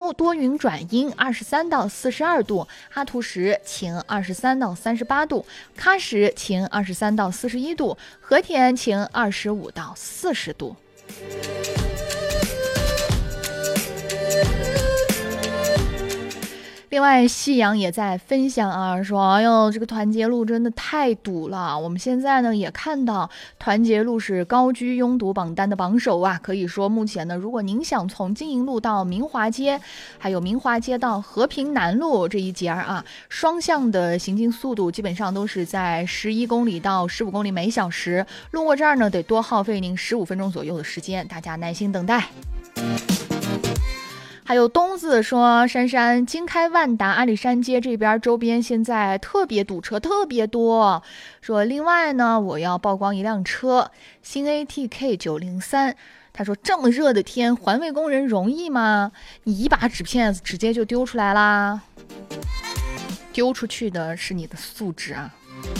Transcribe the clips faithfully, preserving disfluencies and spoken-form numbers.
木多云转阴，二十三到四十二度；阿图什晴，二十三到三十八度；喀什晴，二十三到四十一度；和田晴，二十五到四十度。另外，夕阳也在分享啊，说哎呦，这个团结路真的太堵了。我们现在呢也看到团结路是高居拥堵榜单的榜首啊。可以说，目前呢，如果您想从金银路到明华街，还有明华街到和平南路这一节啊，双向的行进速度基本上都是在十一公里到十五公里每小时。路过这儿呢，得多耗费您十五分钟左右的时间，大家耐心等待。还有东子说，珊珊，京开万达阿里山街这边周边现在特别堵车，特别多。说另外呢，我要曝光一辆车，新 A T K 九零三。他说这么热的天，环卫工人容易吗？你一把纸片子直接就丢出来啦，丢出去的是你的素质啊。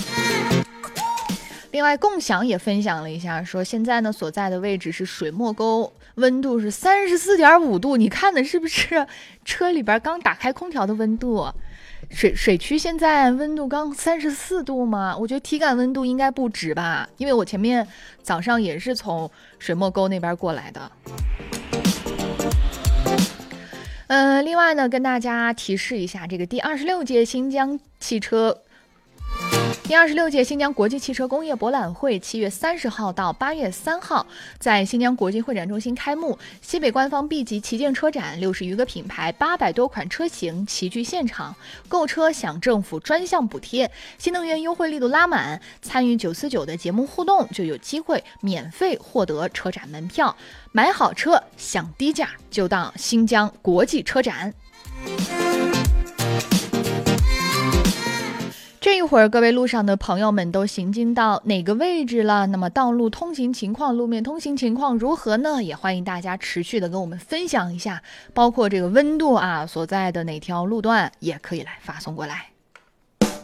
另外，共享也分享了一下，说现在呢所在的位置是水墨沟，温度是三十四点五度，你看的是不是车里边刚打开空调的温度？水水区现在温度刚三十四度吗？我觉得体感温度应该不止吧，因为我前面早上也是从水墨沟那边过来的。嗯、呃，另外呢，跟大家提示一下，这个第二十六届新疆汽车。第二十六届新疆国际汽车工业博览会七月三十号到八月三号在新疆国际会展中心开幕，西北官方 B 级旗舰车展，六十余个品牌，八百多款车型齐聚现场，购车享政府专项补贴，新能源优惠力度拉满，参与九四九的节目互动就有机会免费获得车展门票，买好车享低价就到新疆国际车展。这一会儿，各位路上的朋友们都行进到哪个位置了？那么道路通行情况、路面通行情况如何呢？也欢迎大家持续的跟我们分享一下，包括这个温度啊所在的哪条路段，也可以来发送过来。